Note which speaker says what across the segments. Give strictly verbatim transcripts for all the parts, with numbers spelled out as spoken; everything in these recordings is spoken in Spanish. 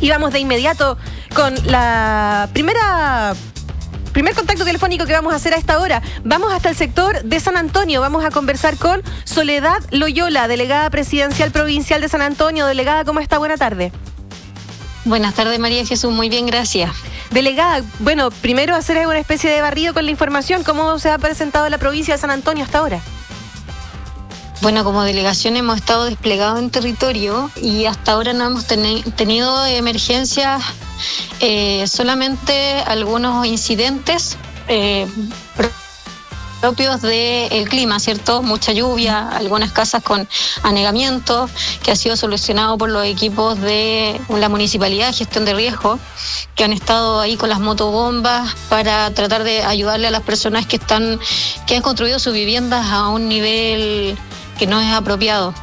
Speaker 1: Y vamos de inmediato con la primera... Primer contacto telefónico que vamos a hacer a esta hora. Vamos hasta el sector de San Antonio. Vamos a conversar con Soledad Loyola, delegada presidencial provincial de San Antonio. Delegada, ¿cómo está? Buena tarde.
Speaker 2: Buenas tardes, María Jesús. Muy bien, gracias.
Speaker 1: Delegada, bueno, primero hacer una especie de barrido con la información. ¿Cómo se ha presentado la provincia de San Antonio hasta ahora?
Speaker 2: Bueno, como delegación hemos estado desplegados en territorio y hasta ahora no hemos ten- tenido emergencias, eh, solamente algunos incidentes eh, propios del clima, ¿cierto? Mucha lluvia, algunas casas con anegamiento, que ha sido solucionado por los equipos de la Municipalidad de Gestión de Riesgo, que han estado ahí con las motobombas para tratar de ayudarle a las personas que están, que han construido sus viviendas a un nivel que no es apropiado.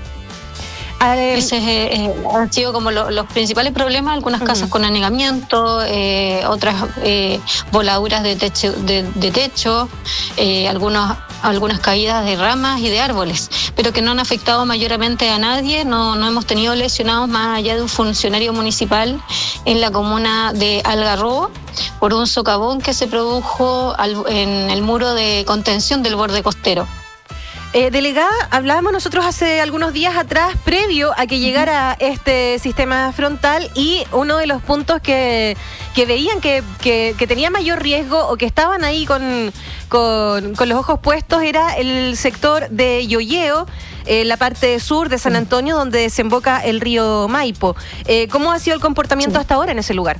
Speaker 1: Ver,
Speaker 2: Ese eh, han sido como lo, los principales problemas, algunas casas uh-huh. con anegamiento, eh, otras eh, voladuras de techo, de, de techo eh, algunos, algunas caídas de ramas y de árboles, pero que no han afectado mayormente a nadie. No, no hemos tenido lesionados más allá de un funcionario municipal en la comuna de Algarrobo por un socavón que se produjo al, en el muro de contención del borde costero.
Speaker 1: Eh, delegada, hablábamos nosotros hace algunos días atrás, previo a que llegara este sistema frontal, y uno de los puntos que, que veían que, que, que tenía mayor riesgo o que estaban ahí con, con, con los ojos puestos era el sector de Yoyeo, eh, la parte sur de San Antonio, donde desemboca el río Maipo. Eh, ¿Cómo ha sido el comportamiento hasta ahora en ese lugar?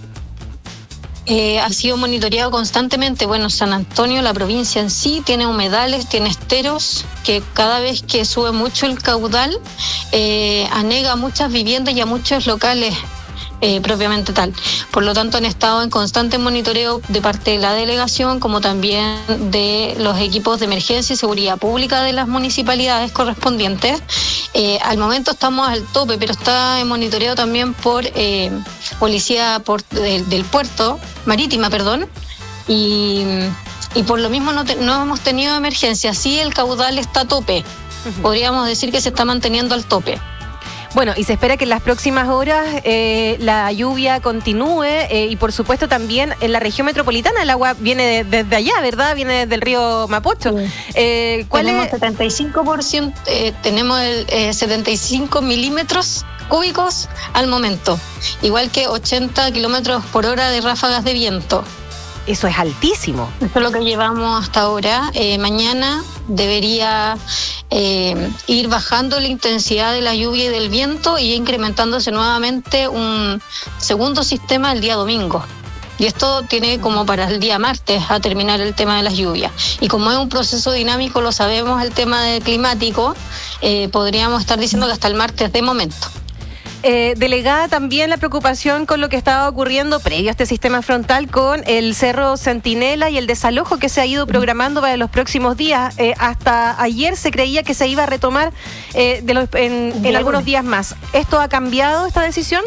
Speaker 2: Eh, ha sido monitoreado constantemente. Bueno, San Antonio, la provincia en sí, tiene humedales, tiene esteros, que cada vez que sube mucho el caudal, eh, anega a muchas viviendas y a muchos locales eh, propiamente tal. Por lo tanto, han estado en constante monitoreo de parte de la delegación, como también de los equipos de emergencia y seguridad pública de las municipalidades correspondientes. Eh, al momento estamos al tope, pero está en monitoreo también por eh, policía por, de, del puerto, marítima, perdón, y, y por lo mismo no, te, no hemos tenido emergencia. Sí, el caudal está a tope. Uh-huh. Podríamos decir que se está manteniendo al tope.
Speaker 1: Bueno, y se espera que en las próximas horas eh, la lluvia continúe eh, y por supuesto también en la región metropolitana el agua viene desde de allá, ¿verdad? Viene desde el río Mapocho. Sí. Eh, ¿cuál
Speaker 2: tenemos
Speaker 1: es?
Speaker 2: setenta y cinco por ciento, eh, tenemos el, eh, setenta y cinco milímetros cúbicos al momento, igual que ochenta kilómetros por hora de ráfagas de viento.
Speaker 1: Eso es altísimo.
Speaker 2: Eso es lo que llevamos hasta ahora. Eh, mañana debería eh, ir bajando la intensidad de la lluvia y del viento y incrementándose nuevamente un segundo sistema el día domingo. Y esto tiene como para el día martes a terminar el tema de las lluvias. Y como es un proceso dinámico, lo sabemos, el tema del climático, eh, podríamos estar diciendo que hasta el martes de momento.
Speaker 1: Eh, delegada, también la preocupación con lo que estaba ocurriendo previo a este sistema frontal con el Cerro Centinela y el desalojo que se ha ido programando para los próximos días. Eh, hasta ayer se creía que se iba a retomar eh, de los, en, en algunos días más. ¿Esto ha cambiado, esta decisión?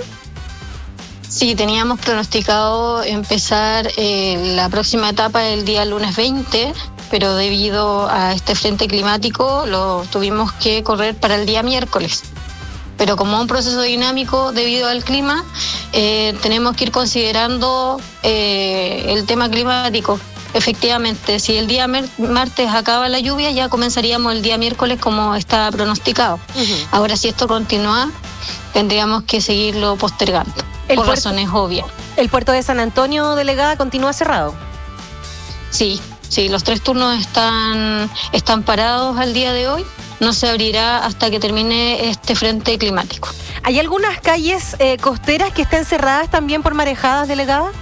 Speaker 2: Sí, teníamos pronosticado empezar eh, la próxima etapa el día lunes veinte, pero debido a este frente climático lo tuvimos que correr para el día miércoles. Pero como un proceso dinámico debido al clima, eh, tenemos que ir considerando eh, el tema climático. Efectivamente, si el día mer- martes acaba la lluvia, ya comenzaríamos el día miércoles como está pronosticado. Uh-huh. Ahora, si esto continúa, tendríamos que seguirlo postergando, el por puerto, razones obvias.
Speaker 1: ¿El puerto de San Antonio, delegada, continúa cerrado?
Speaker 2: Sí, sí, los tres turnos están, están parados al día de hoy. No se abrirá hasta que termine este frente climático.
Speaker 1: ¿Hay algunas calles eh, costeras que estén cerradas también por marejadas, delegada?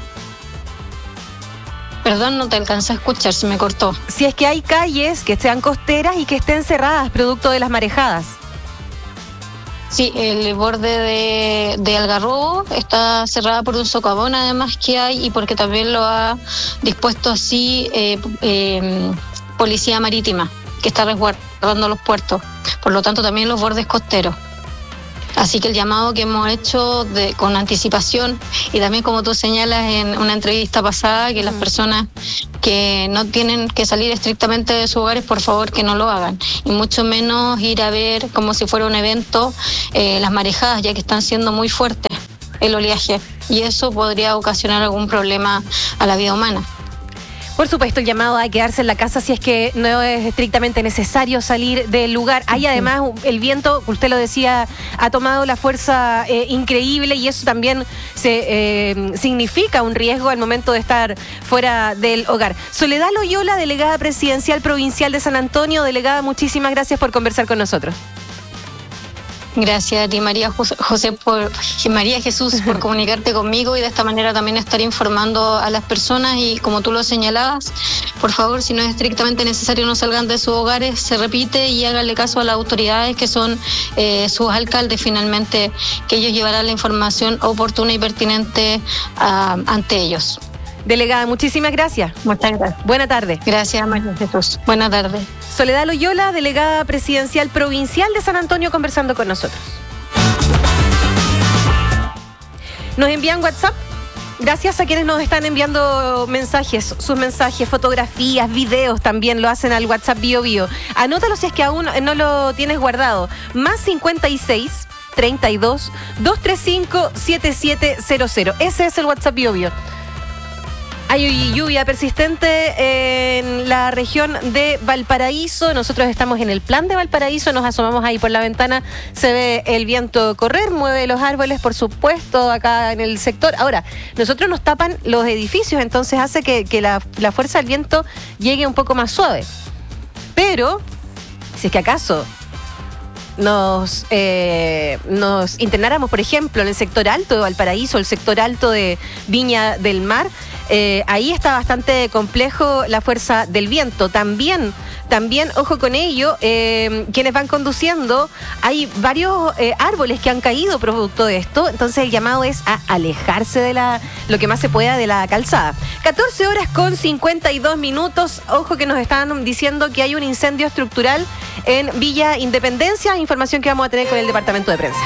Speaker 2: Perdón, no te alcancé a escuchar, se me cortó.
Speaker 1: Si es que hay calles que sean costeras y que estén cerradas producto de las marejadas.
Speaker 2: Sí, el borde de, de Algarrobo está cerrada por un socavón además que hay y porque también lo ha dispuesto así eh, eh, Policía Marítima, que está resguardando los puertos, por lo tanto también los bordes costeros. Así que el llamado que hemos hecho de, con anticipación y también como tú señalas en una entrevista pasada, que las personas que no tienen que salir estrictamente de sus hogares, por favor que no lo hagan, y mucho menos ir a ver como si fuera un evento eh, las marejadas, ya que están siendo muy fuertes. el oleaje y eso podría ocasionar algún problema a la vida humana.
Speaker 1: Por supuesto, el llamado a quedarse en la casa si es que no es estrictamente necesario salir del lugar. Hay además el viento, usted lo decía, ha tomado la fuerza eh, increíble y eso también se eh, significa un riesgo al momento de estar fuera del hogar. Soledad Loyola, delegada presidencial provincial de San Antonio. Delegada, muchísimas gracias por conversar con nosotros.
Speaker 2: Gracias a ti, María José, por María Jesús, por comunicarte conmigo y de esta manera también estar informando a las personas y como tú lo señalabas, por favor, si no es estrictamente necesario, no salgan de sus hogares, se repite y háganle caso a las autoridades que son eh, sus alcaldes finalmente, que ellos llevarán la información oportuna y pertinente uh, ante ellos.
Speaker 1: Delegada, muchísimas gracias.
Speaker 2: Muchas gracias.
Speaker 1: Buena tarde.
Speaker 2: Gracias, María Jesús. Buena tarde.
Speaker 1: Soledad Loyola, delegada presidencial provincial de San Antonio, conversando con nosotros. Nos envían WhatsApp. Gracias a quienes nos están enviando mensajes, sus mensajes, fotografías, videos también lo hacen al WhatsApp Bio Bio. Anótalo si es que aún no lo tienes guardado. Más cincuenta y seis, treinta y dos, doscientos treinta y cinco, setenta y siete cero cero. Ese es el WhatsApp Bio Bio. Hay lluvia persistente en la región de Valparaíso. Nosotros estamos en el plan de Valparaíso, nos asomamos ahí por la ventana, se ve el viento correr, mueve los árboles, por supuesto, acá en el sector. Ahora, nosotros nos tapan los edificios, entonces hace que, que la, la fuerza del viento llegue un poco más suave. Pero, si es que acaso nos, eh, nos internáramos, por ejemplo, en el sector alto de Valparaíso, el sector alto de Viña del Mar, eh, ahí está bastante complejo la fuerza del viento. También, también ojo con ello, eh, quienes van conduciendo, hay varios eh, árboles que han caído producto de esto, entonces el llamado es a alejarse de la, lo que más se pueda de la calzada. catorce horas con cincuenta y dos minutos, ojo que nos están diciendo que hay un incendio estructural en Villa Independencia, información que vamos a tener con el departamento de prensa.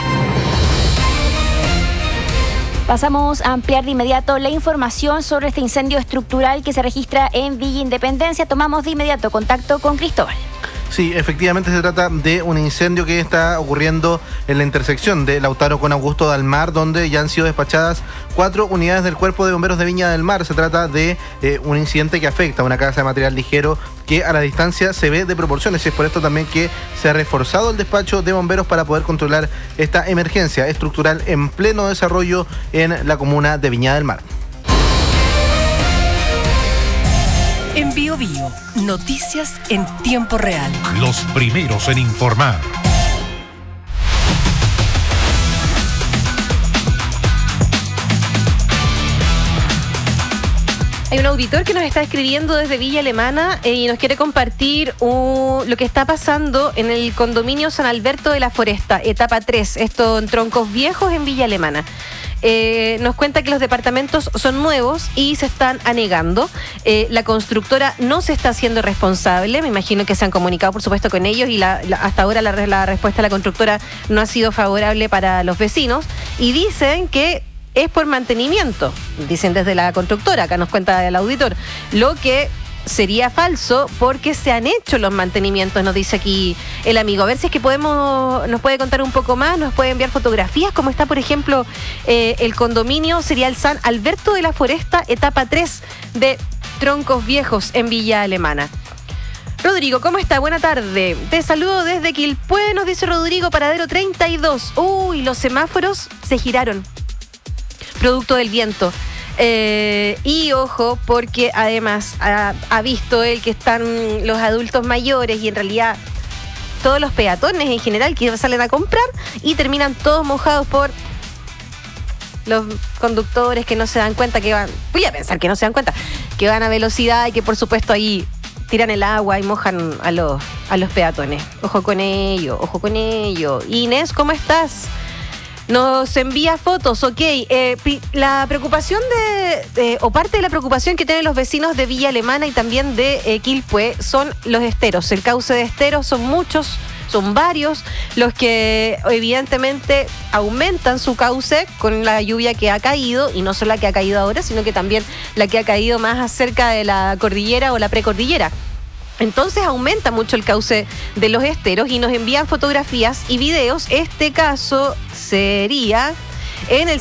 Speaker 3: Pasamos a ampliar de inmediato la información sobre este incendio estructural que se registra en Villa Independencia. Tomamos de inmediato contacto con Cristóbal.
Speaker 4: Sí, efectivamente se trata de un incendio que está ocurriendo en la intersección de Lautaro con Augusto Dalmar, donde ya han sido despachadas cuatro unidades del Cuerpo de Bomberos de Viña del Mar. Se trata de eh, un incidente que afecta a una casa de material ligero que a la distancia se ve de proporciones. Y es por esto también que se ha reforzado el despacho de bomberos para poder controlar esta emergencia estructural en pleno desarrollo en la comuna de Viña del Mar.
Speaker 5: En Bio Bio, noticias en tiempo real.
Speaker 6: Los primeros en informar.
Speaker 1: Hay un auditor que nos está escribiendo desde Villa Alemana eh, y nos quiere compartir uh, lo que está pasando en el condominio San Alberto de la Foresta, etapa tres, esto en Troncos Viejos en Villa Alemana. Eh, nos cuenta que los departamentos son nuevos y se están anegando. Eh, la constructora no se está haciendo responsable. Me imagino que se han comunicado, por supuesto, con ellos y la, la, hasta ahora la, la respuesta de la constructora no ha sido favorable para los vecinos. Y dicen que es por mantenimiento. Dicen desde la constructora, acá nos cuenta el auditor. Lo que sería falso porque se han hecho los mantenimientos, nos dice aquí el amigo. A ver si es que podemos, nos puede contar un poco más, nos puede enviar fotografías, como está, por ejemplo, eh, el condominio sería el San Alberto de la Foresta, etapa tres de Troncos Viejos en Villa Alemana. Rodrigo, ¿cómo está? Buena tarde. Te saludo desde Quilpué, nos dice Rodrigo, paradero treinta y dos. Uy, los semáforos se giraron, producto del viento. Eh, y ojo, porque además ha, ha visto él que están los adultos mayores y en realidad todos los peatones en general que salen a comprar y terminan todos mojados por los conductores que no se dan cuenta que van, voy a pensar que no se dan cuenta, que van a velocidad y que por supuesto ahí tiran el agua y mojan a los, a los peatones. Ojo con ello, ojo con ello. Inés, ¿cómo estás? Nos envía fotos, ok. Eh, la preocupación de, de, o parte de la preocupación que tienen los vecinos de Villa Alemana y también de eh, Quilpué son los esteros. El cauce de esteros son muchos, son varios, los que evidentemente aumentan su cauce con la lluvia que ha caído, y no solo la que ha caído ahora, sino que también la que ha caído más acerca de la cordillera o la precordillera. Entonces aumenta mucho el cauce de los esteros y nos envían fotografías y videos. Este caso sería en el